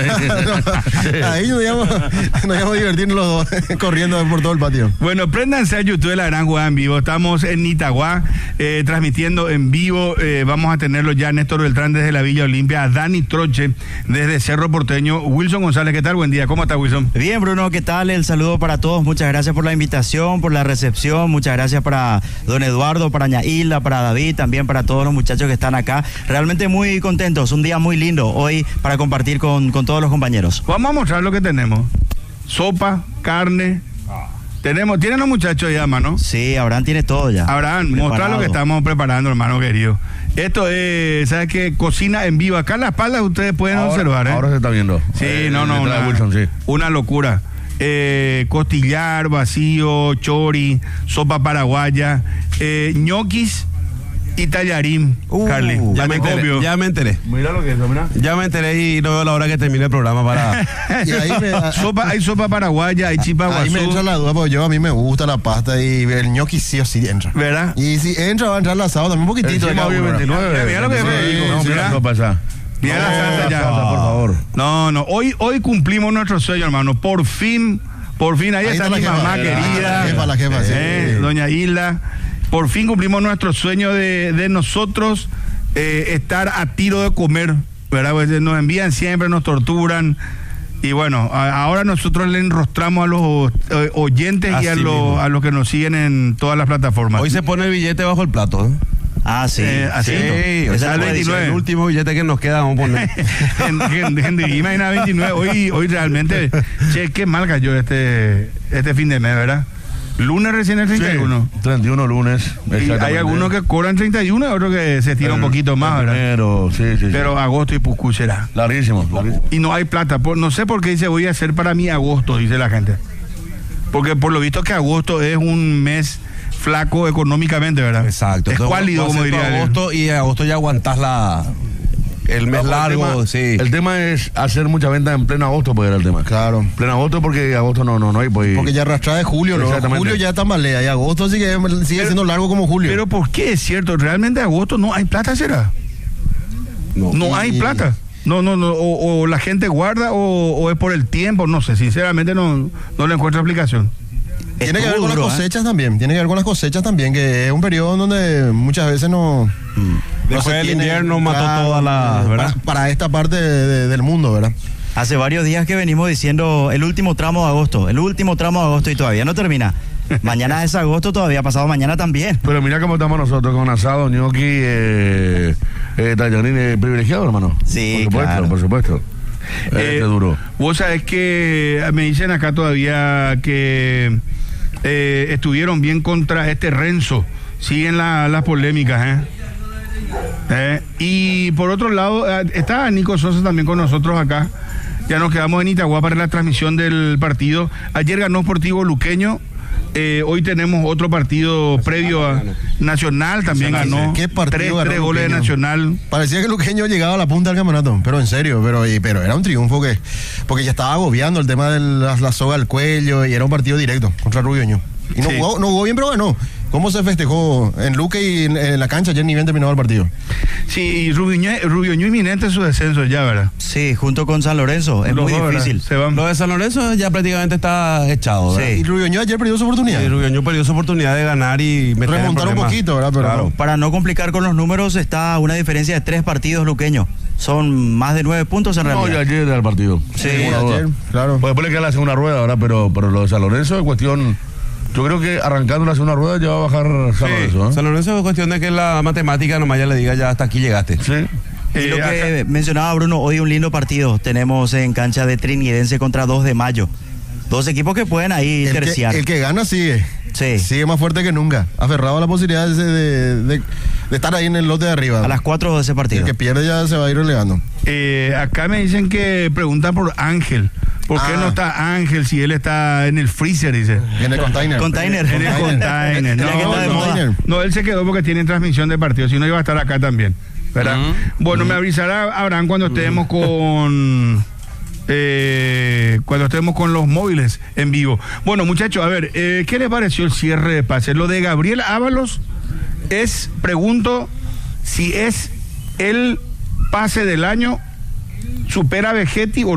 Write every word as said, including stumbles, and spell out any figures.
Ahí nos íbamos, nos íbamos a divertir los dos corriendo por todo el patio. Bueno, préndanse a YouTube de La Gran Jugada en vivo. Estamos en Itagua, eh, transmitiendo en vivo. Eh, vamos a tenerlo ya Néstor Beltrán desde la Villa Olimpia, a Dani Troche desde Cerro Porteño, Wilson González. ¿Qué tal? Buen día. ¿Cómo está, Wilson? Bien, Bruno. ¿Qué tal? El saludo para todos. Muchas gracias por la invitación, por la recepción. Muchas gracias para don Eduardo, para Ñailda, para David, también para todos los muchachos que están acá. Realmente muy contentos. Un día muy lindo hoy para compartir con, con todos los compañeros. Vamos a mostrar lo que tenemos. Sopa, carne. Tenemos, ¿tienen los muchachos ya, mano? Sí, Abraham tiene todo ya. Abraham, mostrar lo que estamos preparando, hermano querido. Esto es, ¿sabes qué? Cocina en vivo. Acá en la espalda ustedes pueden ahora, observar, ¿eh? Ahora se está viendo. Sí, eh, no, no, una, Wilson, sí. una locura. Eh, costillar, vacío, chori, sopa paraguaya, eh, ñoquis y tallarín, Uh, Carly. Ya me, enteré, ya me enteré. Mira lo que es eso, mira. Ya me enteré y no veo la hora que termine el programa para... Y ahí me, a, sopa, hay sopa paraguaya, hay chipa ahí me entra guazú, la duda, porque yo a mí me gusta la pasta y el ñoqui sí o sí entra. ¿verdad? Y si entra, va a entrar el asado también un poquitito. de Encima cada hoy uno, ¿verdad? veintinueve. Mira, mira lo que me digo, No, mira. mira, no pasa. Mira la salsa ya. Por favor. No, no, hoy, hoy cumplimos nuestro sueño, hermano. Por fin, por fin, ahí, Ahí está, está mi la jefa, mamá la querida. jefa, la jefa, sí. Eh, doña Isla. Por fin cumplimos nuestro sueño de, de nosotros eh, estar a tiro de comer, ¿verdad? Pues nos envían siempre, nos torturan. Y bueno, a, ahora nosotros le enrostramos a los eh, oyentes Así y a los, mismo. a los que nos siguen en todas las plataformas. Hoy se pone el billete bajo el plato, ¿eh? Ah, sí. Eh, así. cierto. Sí, o Esa sea, es el la tradición. veintinueve. El último billete que nos queda vamos a poner. Henry, imagina veintinueve. Hoy, hoy realmente, che, qué mal cayó este, este fin de mes, ¿verdad? Lunes recién el treinta y uno. Sí, treinta y uno lunes. Y hay exactamente. algunos que cobran treinta y uno y otros que se tiran un poquito más, ¿verdad? Pero, sí, sí, sí. Pero agosto y Puscu será. Larguísimo, larguísimo. Y no hay plata. Por- no sé por qué dice voy a hacer para mí agosto, dice la gente. Porque por lo visto que agosto es un mes flaco económicamente, ¿verdad? Exacto. Es Entonces, cuálido, vos como haces tu diría él. agosto y en agosto ya aguantás la... El mes No, largo, el tema, sí. El tema es hacer mucha venta en pleno agosto, porque era el tema. Claro. Pleno agosto porque agosto no, no, no hay, pues. Porque ya arrastra de julio, ¿no? Exactamente. Julio ya tambalea y agosto sí que sigue siendo largo como julio. Pero ¿por qué es cierto? ¿Realmente agosto no hay plata, será? No. No hay plata. No, no, no. O, o la gente guarda o, o es por el tiempo, no sé. Sinceramente no, no le encuentro explicación. Tiene que ver Estuvo con las duro, ¿eh? cosechas también, tiene que ver con las cosechas también, que es un periodo donde muchas veces no... no Después se del tiene- invierno mató toda la- para, ¿verdad? para esta parte de- de- del mundo, ¿verdad? Hace varios días que venimos diciendo el último tramo de agosto, el último tramo de agosto y todavía no termina. Mañana es agosto, todavía pasado mañana también. Pero mira cómo estamos nosotros con asado, ñoqui, eh, eh, tallarín eh, privilegiado, hermano. Sí, por supuesto, claro. por supuesto. Eh, Este duro. Vos sabés que me dicen acá todavía que eh, estuvieron bien contra este Renzo. Siguen la- las polémicas, ¿eh? Eh, Y por otro lado, eh, está Nico Sosa también con nosotros acá. Ya nos quedamos en Itagua para la transmisión del partido. Ayer ganó Sportivo Luqueño. Eh, hoy tenemos otro partido previo a Nacional, también Nacional, ganó. sí. ¿Qué partido tres, ganó tres goles de Luqueño? Nacional. Parecía que Luqueño llegaba a la punta del campeonato, pero en serio, pero, y- pero era un triunfo que, porque ya estaba agobiando el tema de la, la soga al cuello y era un partido directo contra Rubioño. Y no, Sí. jugó, no jugó bien, pero ganó. ¿Cómo se festejó en Luque y en, en la cancha? Ayer ni bien terminado el partido. Sí, y Rubioño, Rubioño inminente su descenso ya, ¿verdad? Sí, junto con San Lorenzo, es Los muy dos, ¿verdad? difícil. Se van. Lo de San Lorenzo ya prácticamente está echado, ¿verdad? Sí. Y Rubioño ayer perdió su oportunidad. Y Rubioño perdió su oportunidad de ganar y meter en Remontar un problemas. poquito, ¿verdad? Pero Claro. no. Para no complicar con los números, está a una diferencia de tres partidos luqueños. Son más de nueve puntos en No, realidad. ya ayer era el partido. Sí, Ninguna duda. ayer, claro. Pues después le queda la segunda rueda, ¿verdad? Pero, pero lo de San Lorenzo es cuestión. Yo creo que arrancando la segunda rueda ya va a bajar San Sí. Lorenzo, ¿eh? San Lorenzo es cuestión de que la matemática nomás ya le diga ya hasta aquí llegaste. Sí. Y lo Eh, que acá- mencionaba Bruno, hoy un lindo partido tenemos en cancha de Trinidense contra dos de mayo. Dos equipos que pueden ahí El que, terciar. el que gana sigue. Sí. Sigue más fuerte que nunca. Aferrado a la posibilidad de, de- de- de estar ahí en el lote de arriba. A las cuatro de ese El partido. que pierde ya se va a ir relegando. Eh, acá me dicen que preguntan por Ángel. ¿Por qué Ah. no está Ángel si él está en el freezer, dice? En el container. Container. En el container. Ya que No, está de no, moda. no, él se quedó porque tiene transmisión de partido, si no iba a estar acá también, ¿verdad? Ujú. Bueno, me avisará Abraham cuando estemos con... eh, cuando estemos con los móviles en vivo. Bueno, muchachos, a ver, eh, ¿qué les pareció el cierre de pase? Lo de Gabriel Ábalos es, pregunto, si es el pase del año, supera a Vegetti o